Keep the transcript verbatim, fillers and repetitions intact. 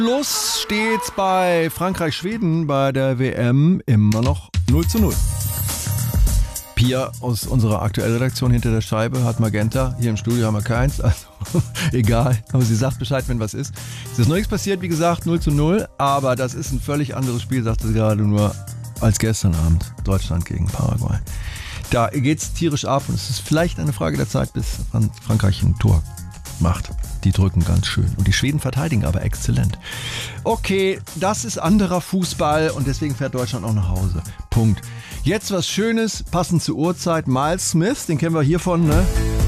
Schluss steht's bei Frankreich-Schweden bei der W M immer noch null zu null. Pia aus unserer aktuellen Redaktion hinter der Scheibe hat Magenta. Hier im Studio haben wir keins, also egal. Aber sie sagt Bescheid, wenn was ist. Es ist noch nichts passiert, wie gesagt, null zu null. Aber das ist ein völlig anderes Spiel, sagte sie gerade nur, als gestern Abend. Deutschland gegen Paraguay. Da geht's tierisch ab und es ist vielleicht eine Frage der Zeit, bis Frankreich ein Tor macht. Die drücken ganz schön. Und die Schweden verteidigen aber exzellent. Okay, das ist anderer Fußball und deswegen fährt Deutschland auch nach Hause. Punkt. Jetzt was Schönes, passend zur Uhrzeit. Miles Smith, den kennen wir hiervon, ne?